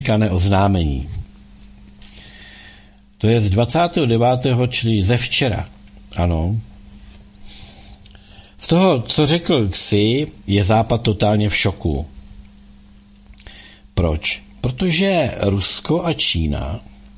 oznámení. To je z 29. čili ze včera. Ano. Z toho, co řekl Xi, je Západ totálně v šoku. Proč? Protože Rusko a Čína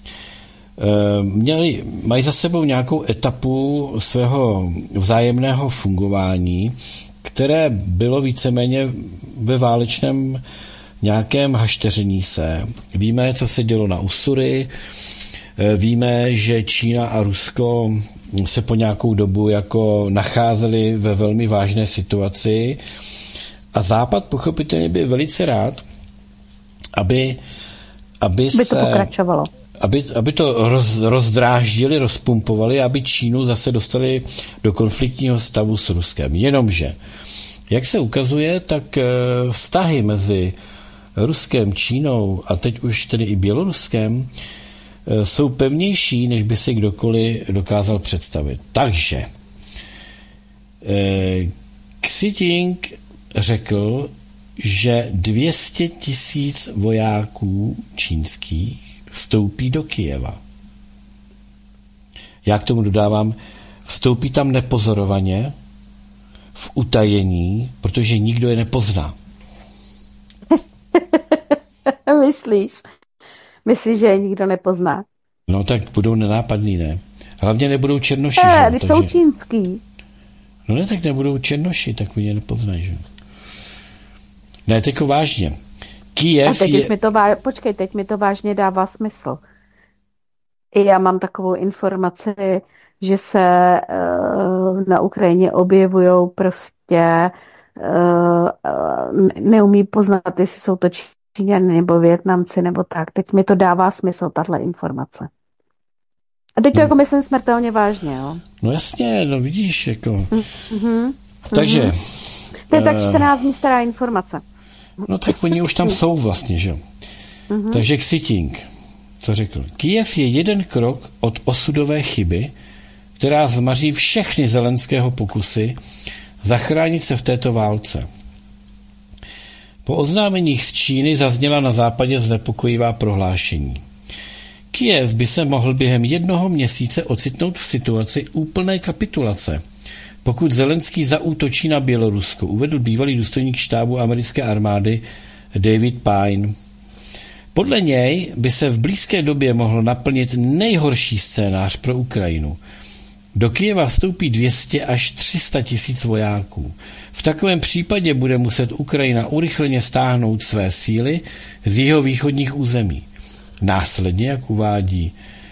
mají za sebou nějakou etapu svého vzájemného fungování, které bylo víceméně ve válečném nějakém hašteření se. Víme, co se dělo na Ussuri, víme, že Čína a Rusko se po nějakou dobu jako nacházeli ve velmi vážné situaci a Západ pochopitelně by velice rád, aby to pokračovalo. Aby to rozdráždili, rozpumpovali, aby Čínu zase dostali do konfliktního stavu s Ruskem. Jenomže, jak se ukazuje, tak vztahy mezi Ruskem, Čínou a teď už tedy i Běloruskem jsou pevnější, než by si kdokoliv dokázal představit. Takže Xi Jinping řekl, že 200 000 vojáků čínských vstoupí do Kyjeva. Já k tomu dodávám, vstoupí tam nepozorovaně, v utajení, protože nikdo je nepozná. Myslíš, že je nikdo nepozná? No tak budou nenápadný, ne? Hlavně nebudou černoši, že? Když jsou čínský. No ne, tak nebudou černoši, tak mě nepoznají, že? Ne, teďko vážně. Kyjev teď mi to vážně dává smysl. I já mám takovou informaci, že se na Ukrajině objevují prostě neumí poznat, jestli jsou to Číňané nebo Vietnamci nebo tak. Teď mi to dává smysl, tahle informace. A teď to jako myslím smrtelně vážně, jo? No jasně, no vidíš, jako. Takže. To je tak 14 dní stará informace. No tak oni už tam jsou vlastně, že jo. Takže Xi Jinping, co řekl? Kyjev je jeden krok od osudové chyby, která zmaří všechny Zelenského pokusy zachránit se v této válce. Po oznámeních z Číny zazněla na západě znepokojivá prohlášení. Kyjev by se mohl během 1 měsíce ocitnout v situaci úplné kapitulace, pokud Zelenský zaútočí na Bělorusko, uvedl bývalý důstojník štábu americké armády David Pine. Podle něj by se v blízké době mohl naplnit nejhorší scénář pro Ukrajinu. Do Kyjeva vstoupí 200 až 300 tisíc vojáků. V takovém případě bude muset Ukrajina urychleně stáhnout své síly z jeho východních území. Následně, jak uvádí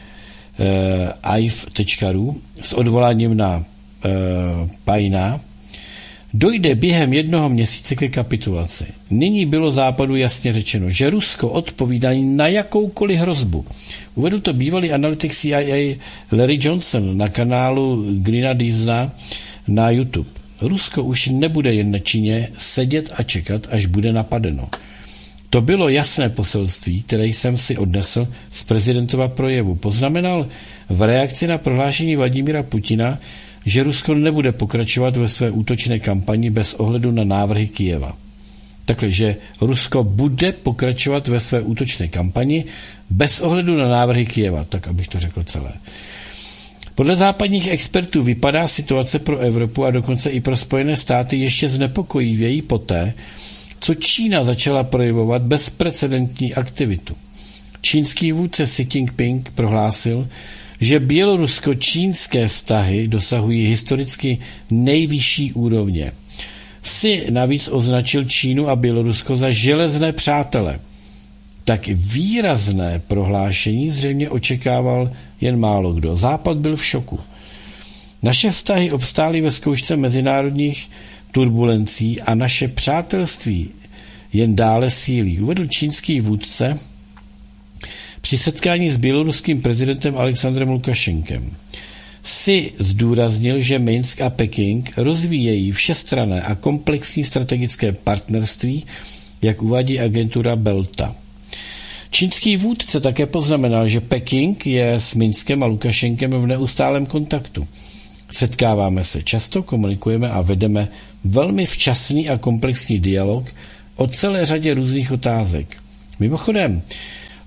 aiv.ru s odvoláním na Pajna, dojde během 1 měsíce ke kapitulaci. Nyní bylo Západu jasně řečeno, že Rusko odpovídá na jakoukoliv hrozbu. Uvedl to bývalý analytik CIA Larry Johnson na kanálu Greena Diesla na YouTube. Rusko už nebude jen na Číně sedět a čekat, až bude napadeno. To bylo jasné poselství, které jsem si odnesl z prezidentova projevu. Poznamenal v reakci na prohlášení Vladimíra Putina, že Rusko nebude pokračovat ve své útočné kampani bez ohledu na návrhy Kyjeva. Takže Rusko bude pokračovat ve své útočné kampani bez ohledu na návrhy Kyjeva, tak abych to řekl celé. Podle západních expertů vypadá situace pro Evropu a dokonce i pro Spojené státy ještě znepokojivěji poté, co Čína začala projevovat bezprecedentní aktivitu. Čínský vůdce Xi Jinping prohlásil, že bělorusko-čínské vztahy dosahují historicky nejvyšší úrovně. Xi navíc označil Čínu a Bělorusko za železné přátele. Tak výrazné prohlášení zřejmě očekával jen málo kdo. Západ byl v šoku. Naše vztahy obstály ve zkoušce mezinárodních turbulencí a naše přátelství jen dále sílí, uvedl čínský vůdce při setkání s běloruským prezidentem Alexandrem Lukašenkem. Xi zdůraznil, že Minsk a Peking rozvíjejí všestranné a komplexní strategické partnerství, jak uvádí agentura Belta. Čínský vůdce také poznamenal, že Peking je s Minskem a Lukašenkem v neustálém kontaktu. Setkáváme se často, komunikujeme a vedeme velmi včasný a komplexní dialog o celé řadě různých otázek. Mimochodem,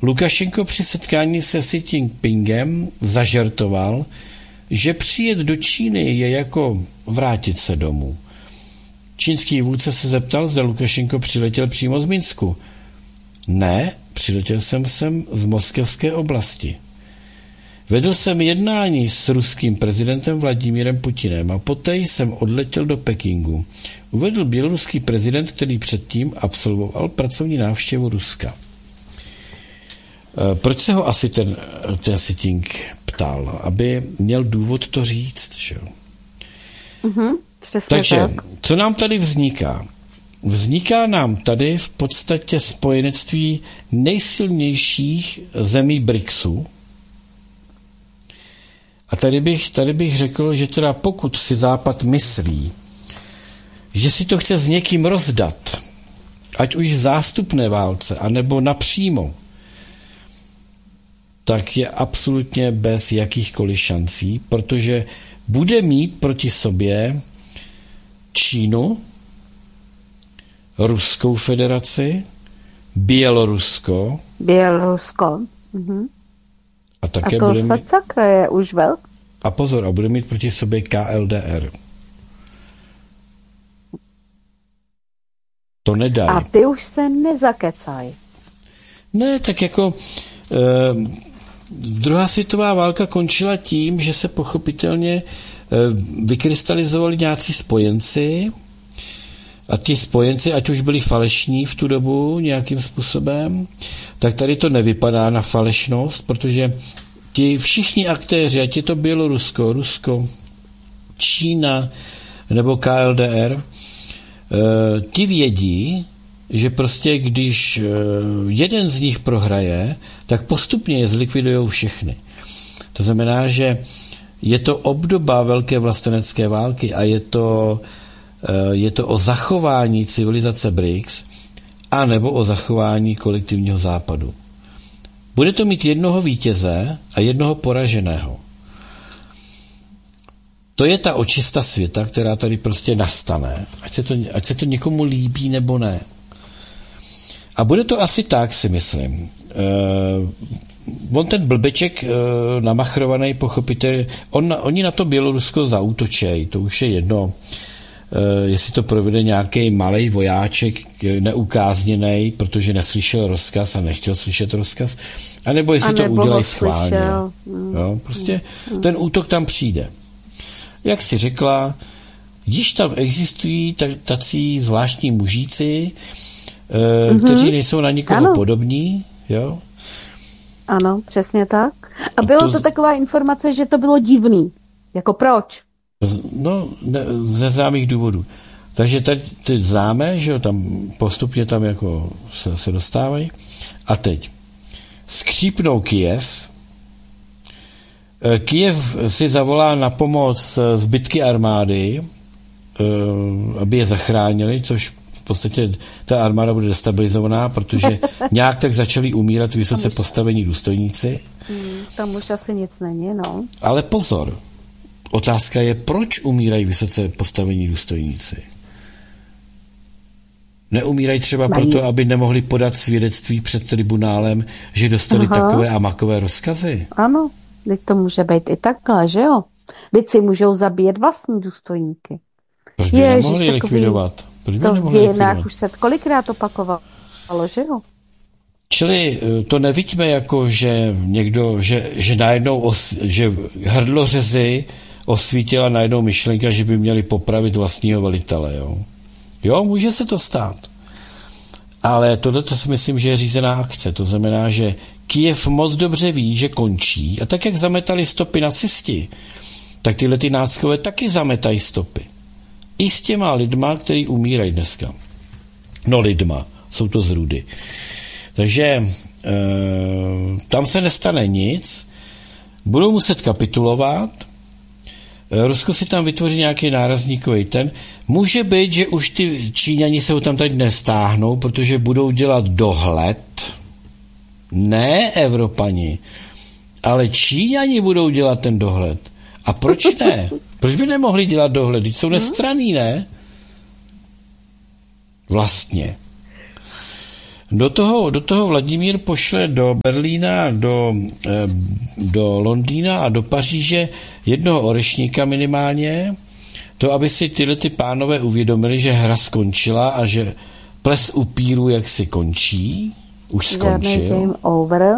Lukašenko při setkání se Xi Jinpingem zažertoval, že přijet do Číny je jako vrátit se domů. Čínský vůdce se zeptal, zda Lukašenko přiletěl přímo z Minsku. Ne, přiletěl jsem sem z moskevské oblasti. Vedl jsem jednání s ruským prezidentem Vladimírem Putinem a poté jsem odletěl do Pekingu. Uvedl běloruský prezident, který předtím absolvoval pracovní návštěvu Ruska. Proč se ho asi ten Xi Jinping ptal? Aby měl důvod to říct. Že? Takže, co nám tady vzniká? Vzniká nám tady v podstatě spojenectví nejsilnějších zemí BRICSu. A tady bych řekl, že teda pokud si Západ myslí, že si to chce s někým rozdat, ať už v zástupné válce, anebo napřímo, tak je absolutně bez jakýchkoliv šancí, protože bude mít proti sobě Čínu, Ruskou federaci, Bělorusko. A také to sakra je už velk. A pozor, a bude mít proti sobě KLDR. To nedají. A ty už se nezakecaj. Ne, tak jako druhá světová válka končila tím, že se pochopitelně vykrystalizovali nějací spojenci a ti spojenci, ať už byli falešní v tu dobu nějakým způsobem, tak tady to nevypadá na falešnost, protože ti všichni aktéři, ať je to Bělorusko, Rusko, Čína nebo KLDR, ti vědí, že prostě když jeden z nich prohraje, tak postupně je zlikvidujou všechny. To znamená, že je to obdoba velké vlastenecké války a je to o zachování civilizace BRICS a nebo o zachování kolektivního západu. Bude to mít jednoho vítěze a jednoho poraženého. To je ta očista světa, která tady prostě nastane, ať se to někomu líbí nebo ne. A bude to asi tak, si myslím. On ten blbeček namachrovaný pochopitel, oni na to Bělorusko zaútočejí, to už je jedno, jestli to provede nějaký malej vojáček neukázněnej, protože neslyšel rozkaz a nechtěl slyšet rozkaz, anebo jestli to udělají schválně. Jo, prostě ten útok tam přijde. Jak jsi řekla, když tam existují tací zvláštní mužíci, kteří nejsou na nikoho podobní, jo? Ano, přesně tak. A bylo to taková informace, že to bylo divný. Jako proč? No, ze známých důvodů. Takže teď známe, že jo, tam postupně tam jako se dostávají. A teď skřípnou Kyjev. Kyjev si zavolá na pomoc zbytky armády, aby je zachránili, což v podstatě ta armáda bude destabilizovaná, protože nějak tak začali umírat vysoce postavení důstojníci. Tam už asi nic není, no. Ale pozor, otázka je, proč umírají vysoce postavení důstojníci? Neumírají třeba proto, aby nemohli podat svědectví před tribunálem, že dostali takové a makové rozkazy? Ano, teď to může být i takhle, že jo? Teď si můžou zabíjet vlastní důstojníky. Proč by nemohli likvidovat? Proč by nemohli likvidovat? Už se kolikrát opakovalo, že jo? Čili to nevidíme jako, že někdo, že najednou, že hrdlořezy osvítila najednou myšlenka, že by měli popravit vlastního velitele, jo? Jo, může se to stát. Ale tohle si myslím, že je řízená akce. To znamená, že Kyjev moc dobře ví, že končí. A tak, jak zametali stopy nacisti, tak tyhle ty náckové taky zametají stopy. I s těma lidma, který umírají dneska. No lidma, jsou to zrůdy. Takže tam se nestane nic. Budou muset kapitulovat. Rusko si tam vytvoří nějaký nárazníkový ten. Může být, že už ty Číňani se ho tam teď nestáhnou, protože budou dělat dohled. Ne Evropani, ale Číňani budou dělat ten dohled. A proč ne? Proč by nemohli dělat dohled? Když jsou nestranný, ne? Vlastně. Do toho Vladimír pošle do Berlína, do Londýna a do Paříže jednoho orešníka minimálně, to, aby si tyhle ty pánové uvědomili, že hra skončila a že ples upíru jaksi končí, už skončil. Game over.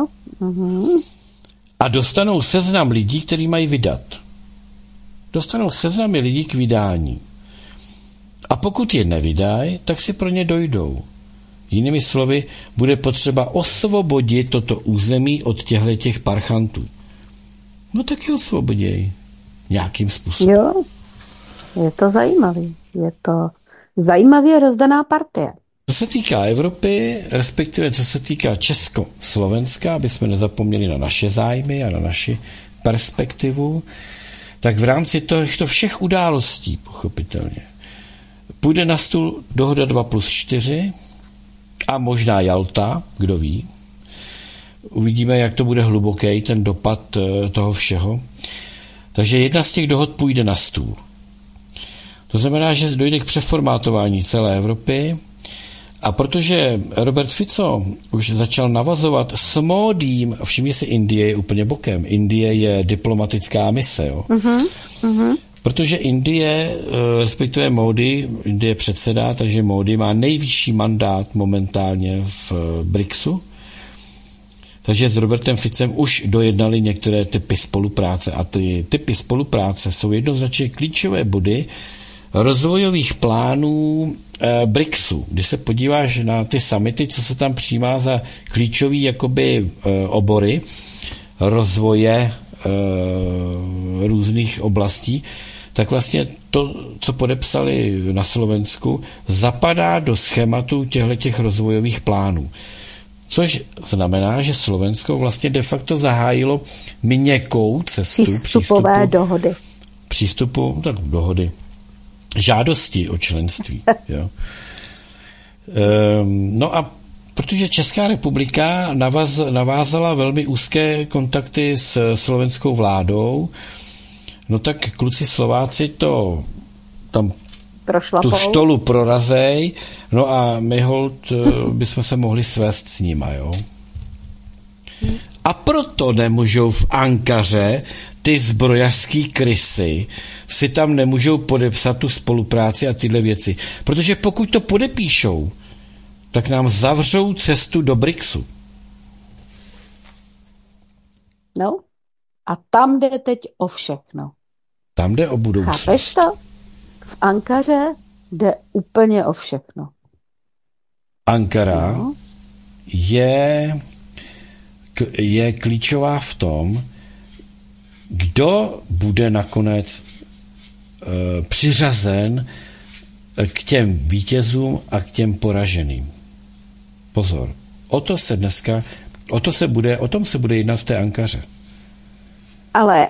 A dostanou seznam lidí, který mají vydat. Dostanou seznamy lidí k vydání. A pokud je nevydají, tak si pro ně dojdou. Jinými slovy, bude potřeba osvobodit toto území od těch parchantů. No tak je osvoboděj. Nějakým způsobem. Jo, je to zajímavý. Je to zajímavě rozdaná partie. Co se týká Evropy, respektive co se týká Československa, aby jsme nezapomněli na naše zájmy a na naši perspektivu, tak v rámci těchto všech událostí, pochopitelně, půjde na stůl dohoda 2+4 a možná Jalta, kdo ví. Uvidíme, jak to bude hluboký, ten dopad toho všeho. Takže jedna z těch dohod půjde na stůl. To znamená, že dojde k přeformátování celé Evropy a protože Robert Fico už začal navazovat s Módím, všimni si, Indie je úplně bokem. Indie je diplomatická mise, jo. Protože Indie, respektive Módi, Indie předsedá, takže Módi má nejvyšší mandát momentálně v BRICSu. Takže s Robertem Ficem už dojednali některé typy spolupráce a ty typy spolupráce jsou jednoznačně klíčové body rozvojových plánů BRICSu. Když se podíváš na ty summity, co se tam přijímá za klíčový jakoby obory rozvoje různých oblastí, tak vlastně to, co podepsali na Slovensku, zapadá do schématu těchto rozvojových plánů. Což znamená, že Slovensko vlastně de facto zahájilo měkkou cestu dohody. Žádosti o členství. Jo. No a protože Česká republika navázala velmi úzké kontakty s slovenskou vládou, no tak kluci Slováci to tam tu štolu prorazej, no a my holt bychom se mohli svést s nima, jo. A proto nemůžou v Ankaře ty zbrojařský krysy si tam nemůžou podepsat tu spolupráci a tyhle věci. Protože pokud to podepíšou, tak nám zavřou cestu do BRICSu. No, a tam jde teď o všechno. Tam jde o budoucnost. Chápeš to? V Ankaře jde úplně o všechno. Ankara je klíčová v tom, kdo bude nakonec přiřazen k těm vítězům a k těm poraženým. Pozor, o tom se bude jednat v té Ankaře. Ale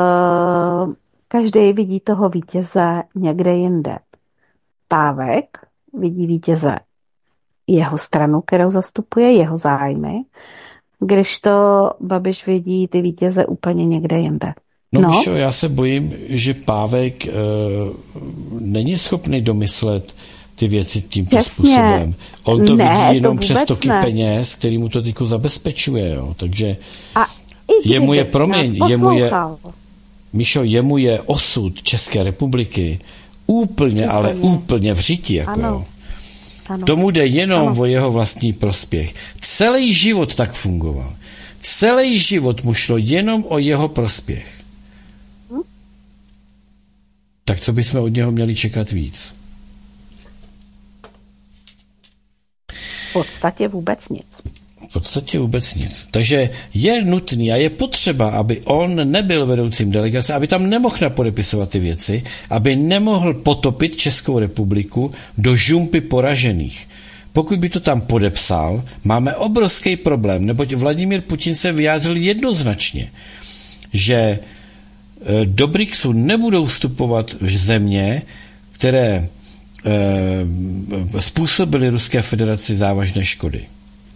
každý vidí toho vítěze někde jinde. Pávek vidí vítěze jeho stranu, kterou zastupuje, jeho zájmy, když to Babiš vidí ty vítěze úplně někde jinde. No, Míšo, já se bojím, že Pávek není schopný domyslet ty věci tímto způsobem. On to vidí jenom přes toky peněz, který mu to tyku zabezpečuje. Jo. Takže jemu je osud České republiky úplně, ale úplně v řiti. Jako, ano. Tomu jde jenom o jeho vlastní prospěch. Celý život tak fungoval. Celý život mu šlo jenom o jeho prospěch. Tak co bychom od něho měli čekat víc? V podstatě vůbec nic. Takže je nutný a je potřeba, aby on nebyl vedoucím delegace, aby tam nemohl napodepisovat ty věci, aby nemohl potopit Českou republiku do žumpy poražených. Pokud by to tam podepsal, máme obrovský problém, neboť Vladimír Putin se vyjádřil jednoznačně, že do BRICSu nebudou vstupovat země, které způsobily Ruské federaci závažné škody.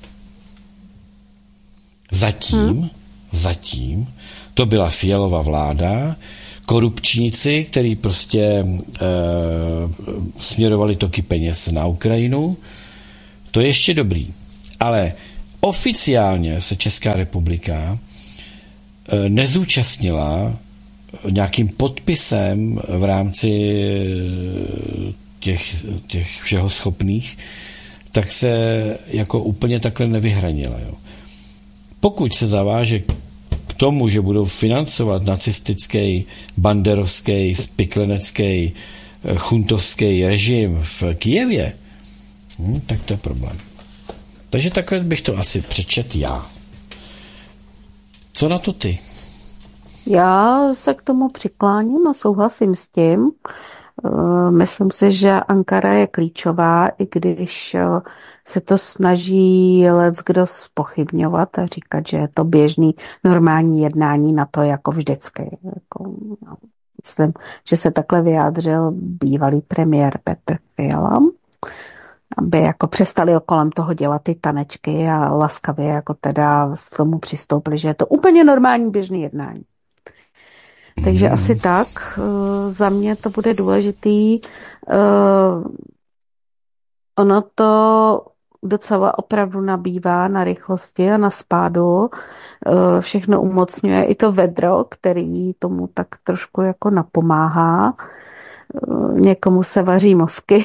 Zatím to byla Fialova vláda, korupčníci, kteří prostě směrovali toky peněz na Ukrajinu. To je ještě dobrý. Ale oficiálně se Česká republika nezúčastnila nějakým podpisem v rámci těch všeho schopných, tak se jako úplně takhle nevyhranila. Jo. Pokud se zaváže k tomu, že budou financovat nacistický, banderovský, spiklenecký, chuntovský režim v Kyjevě, tak to je problém. Takže takhle bych to asi přečet já. Co na to ty? Já se k tomu přikláním a souhlasím s tím. Myslím si, že Ankara je klíčová, i když se to snaží leckdo zpochybňovat a říkat, že je to běžný normální jednání na to jako vždycky. Myslím, že se takhle vyjádřil bývalý premiér Petr Fiala, aby jako přestali kolem toho dělat ty tanečky a laskavě jako teda s tomu přistoupili, že je to úplně normální běžný jednání. Takže asi tak. Za mě to bude důležitý. Ono to docela opravdu nabývá na rychlosti a na spádu. Všechno umocňuje i to vedro, který tomu tak trošku jako napomáhá. Někomu se vaří mozky.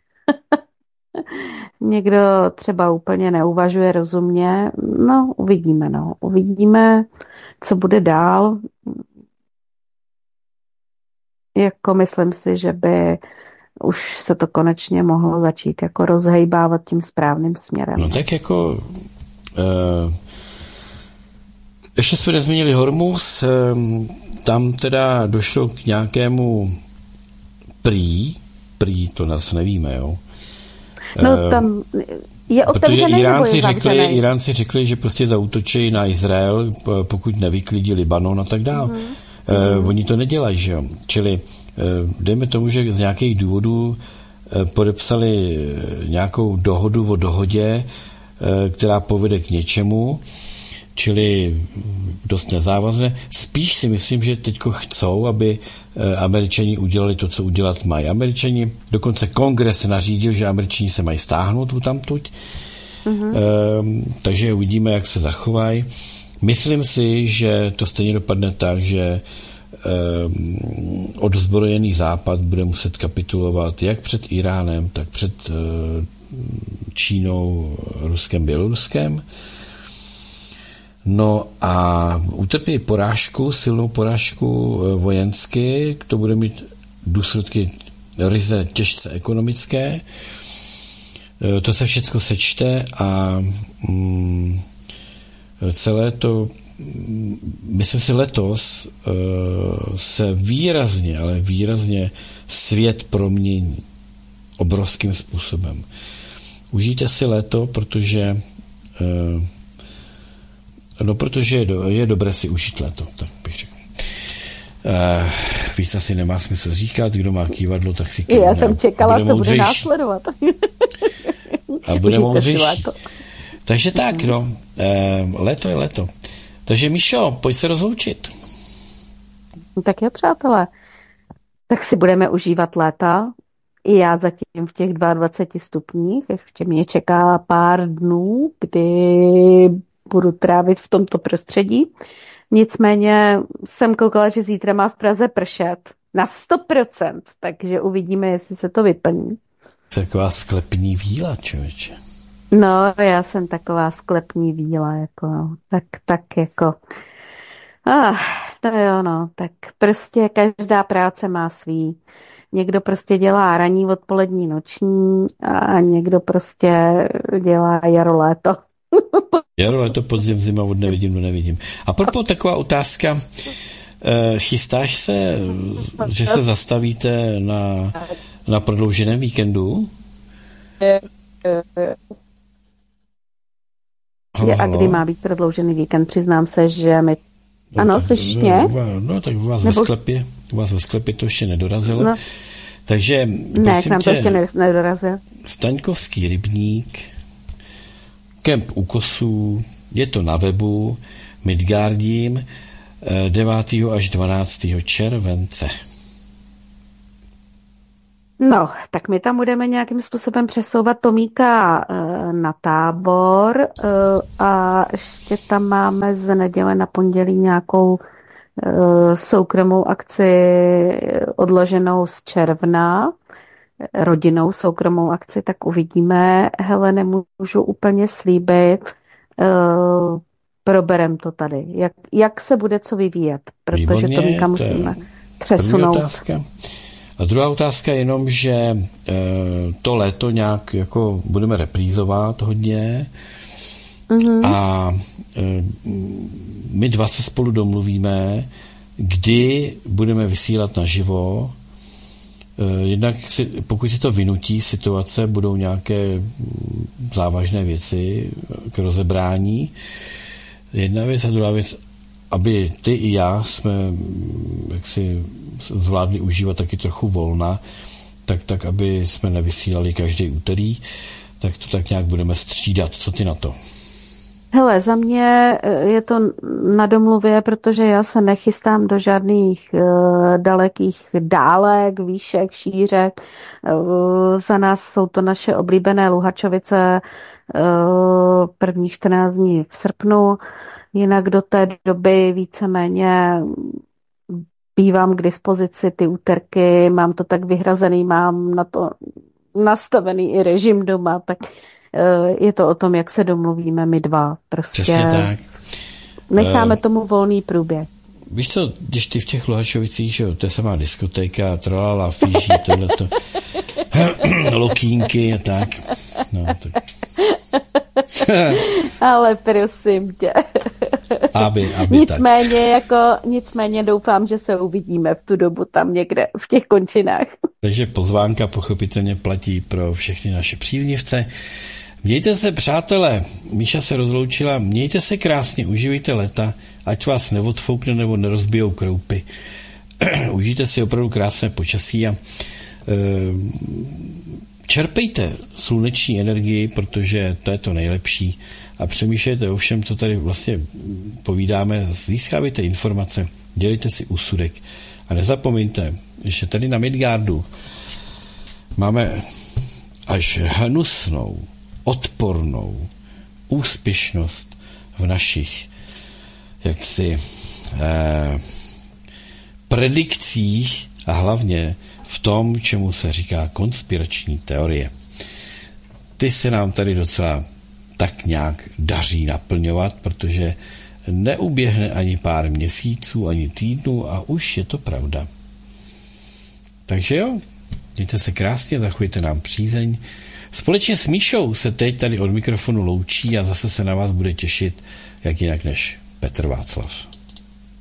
Někdo třeba úplně neuvažuje rozumně. No, uvidíme. Uvidíme, co bude dál. Jako myslím si, že by už se to konečně mohlo začít jako rozhejbávat tím správným směrem. No tak jako ještě jsme nezmínili Hormuz, tam teda došlo k nějakému prý to nás nevíme, jo. No tam je otevřený nebo je zavřený? Iránci řekli, že prostě zaútočí na Izrael, pokud nevyklidí Libanon a tak dále. Oni to nedělají, že jo. Čili dejme tomu, že z nějakých důvodů podepsali nějakou dohodu o dohodě, která povede k něčemu, čili dost nezávazné. Spíš si myslím, že teďko chcou, aby Američani udělali to, co udělat mají. Američani, dokonce kongres nařídil, že Američani se mají stáhnout tamtuť. Takže uvidíme, jak se zachovají. Myslím si, že to stejně dopadne tak, že odzbrojený západ bude muset kapitulovat jak před Iránem, tak před Čínou, Ruskem, Běloruskem. No a utrpí silnou porážku vojensky, to bude mít důsledky ryze těžce ekonomické. To se všechno sečte a celé to, myslím si, letos se výrazně, ale výrazně svět promění obrovským způsobem. Užijte si léto, protože je dobré si užít léto, tak bych řekl. Víc asi nemá smysl říkat, kdo má kývadlo, tak si kývne. Já jsem čekala, co bude následovat. A bude moudřejší. Takže tak, léto je léto. Takže Míšo, pojď se rozloučit. Tak jo, přátelé. Tak si budeme užívat léta. I já zatím v těch 22 stupních. Ještě mě čeká pár dnů, kdy budu trávit v tomto prostředí. Nicméně jsem koukala, že zítra má v Praze pršet na 100%, takže uvidíme, jestli se to vyplní. Taková sklepní víla, člověče. No, já jsem taková sklepní víla, jako, tak jako, tak prostě každá práce má svý. Někdo prostě dělá ranní, odpolední, noční a někdo prostě dělá jaro, léto. Jaro, léto, podzim, zima, od nevidím do nevidím. A proto taková otázka, chystáš se, že se zastavíte na prodlouženém víkendu? A kdy má být prodloužený víkend? Přiznám se, že mi... Ano, slyšíš mě? No, tak u vás ve sklepě to ještě nedorazilo. No. Takže, ne, k nám to ještě nedorazil. Staňkovský rybník, kemp u Kosů, je to na webu Midgardím 9. až 12. července. No, tak my tam budeme nějakým způsobem přesouvat Tomíka na Tábor a ještě tam máme z neděle na pondělí nějakou soukromou akci odloženou z června, rodinnou soukromou akci, tak uvidíme. Hele, nemůžu úplně slíbit, proberem to tady. Jak se bude co vyvíjet, protože Výborně, to někam musíme přesunout. Otázka. A druhá otázka je jenom, že to léto nějak jako budeme reprízovat hodně a my dva se spolu domluvíme, kdy budeme vysílat naživo. Jednak pokud si to vynutí situace, budou nějaké závažné věci k rozebrání. Jedna věc a druhá věc, aby ty i já jsme jaksi zvládli užívat taky trochu volna, tak aby jsme nevysílali každý úterý, tak to tak nějak budeme střídat. Co ty na to? Hele, za mě je to na domluvě, protože já se nechystám do žádných dalekých dálek, výšek, šířek. Za nás jsou to naše oblíbené Luhačovice, prvních 14 dní v srpnu. Jinak do té doby víceméně bývám k dispozici ty úterky, mám to tak vyhrazený, mám na to nastavený i režim doma, tak je to o tom, jak se domluvíme my dva. Prostě přesně tak. Necháme tomu volný průběh. Víš co, když ty v těch Luhačovicích, že jo, to je samá diskotéka, tralala, fíží, tohleto, lokínky a tak. No, tak. Ale prosím tě. Aby nicméně doufám, že se uvidíme v tu dobu tam někde v těch končinách. Takže pozvánka pochopitelně platí pro všechny naše příznivce. Mějte se, přátelé, Míša se rozloučila, mějte se krásně, uživejte léta, ať vás neodfoukne nebo nerozbijou kroupy. Užijte si opravdu krásné počasí a čerpejte sluneční energii, protože to je to nejlepší a přemýšlejte o všem, co tady vlastně povídáme, získávejte informace, dělejte si úsudek a nezapomeňte, že tady na Midgardu máme až hnusnou, odpornou úspěšnost v našich jaksi predikcích a hlavně v tom, čemu se říká konspirační teorie. Ty se nám tady docela tak nějak daří naplňovat, protože neuběhne ani pár měsíců, ani týdnů a už je to pravda. Takže jo, mějte se krásně, zachovejte nám přízeň. Společně s Míšou se teď tady od mikrofonu loučí a zase se na vás bude těšit, jak jinak než Petr Václav.